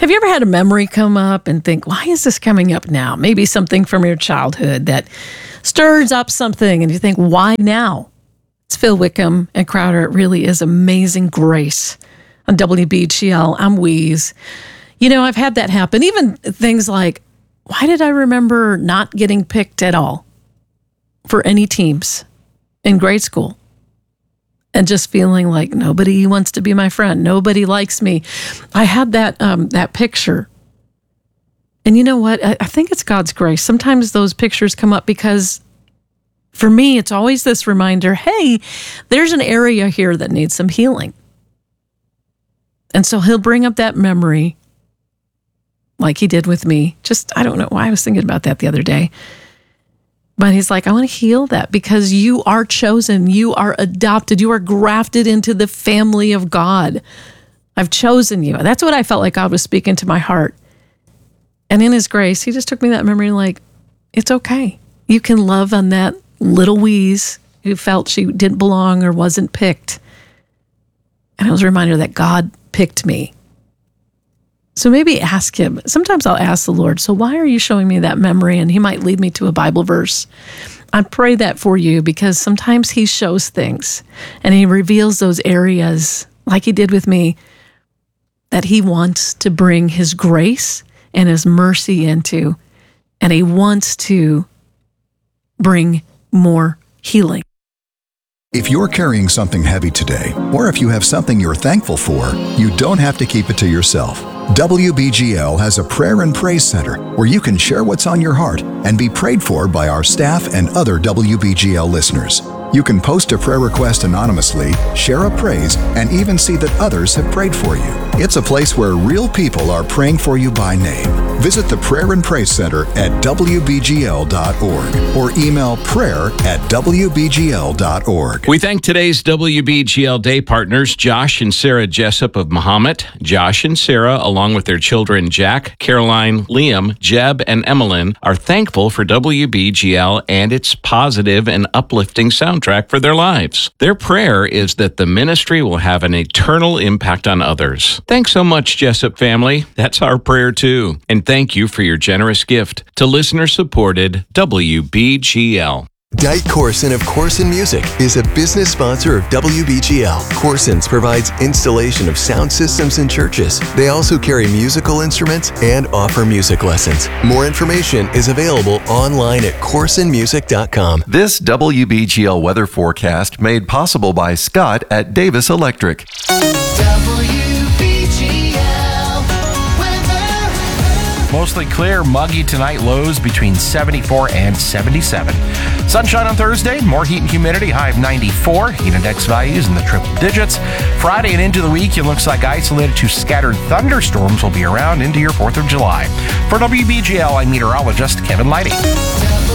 Have you ever had a memory come up and think, why is this coming up now? Maybe something from your childhood that stirs up something and you think, why now? It's Phil Wickham and Crowder. It really is Amazing Grace on WBGL. I'm Wheeze. I've had that happen. Even things like, why did I remember not getting picked at all for any teams in grade school? And just feeling like nobody wants to be my friend. Nobody likes me. I had that picture. And you know what? I think it's God's grace. Sometimes those pictures come up because for me, it's always this reminder, hey, there's an area here that needs some healing. And so he'll bring up that memory like he did with me. I don't know why I was thinking about that the other day. But he's like, I want to heal that because you are chosen. You are adopted. You are grafted into the family of God. I've chosen you. That's what I felt like God was speaking to my heart. And in his grace, he just took me that memory like, it's okay. You can love on that little Wheeze who felt she didn't belong or wasn't picked. And I was a reminder that God picked me. So maybe ask him. Sometimes I'll ask the Lord, so why are you showing me that memory? And he might lead me to a Bible verse. I pray that for you because sometimes he shows things and he reveals those areas like he did with me that he wants to bring his grace and his mercy into. And he wants to bring more healing. If you're carrying something heavy today, or if you have something you're thankful for, you don't have to keep it to yourself. WBGL has a prayer and praise center where you can share what's on your heart and be prayed for by our staff and other WBGL listeners. You can post a prayer request anonymously, share a praise, and even see that others have prayed for you. It's a place where real people are praying for you by name. Visit the Prayer and Praise Center at WBGL.org or email prayer@WBGL.org. We thank today's WBGL Day partners, Josh and Sarah Jessup of Mahomet. Josh and Sarah, along with their children Jack, Caroline, Liam, Jeb, and Emmeline, are thankful for WBGL and its positive and uplifting soundtrack for their lives. Their prayer is that the ministry will have an eternal impact on others. Thanks so much, Jessup family. That's our prayer too. And thank you for your generous gift to listener-supported WBGL. Dite Corson of Corson Music is a business sponsor of WBGL. Corson's provides installation of sound systems in churches. They also carry musical instruments and offer music lessons. More information is available online at corsonmusic.com. This WBGL weather forecast made possible by Scott at Davis Electric. Mostly clear, muggy tonight, lows between 74 and 77. Sunshine on Thursday, more heat and humidity, high of 94. Heat index values in the triple digits. Friday and into the week, it looks like isolated to scattered thunderstorms will be around into your 4th of July. For WBGL, I'm meteorologist Kevin Lighty.